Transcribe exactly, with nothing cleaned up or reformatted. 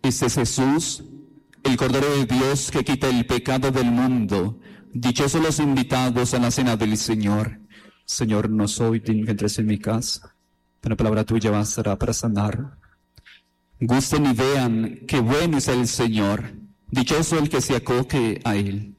Este es Jesús, el Cordero de Dios que quita el pecado del mundo. Dichosos los invitados a la cena del Señor. Señor, no soy digno que entres en mi casa, pero la palabra tuya bastará para sanar. Gusten y vean qué bueno es el Señor. Dichoso el que se acoge a Él.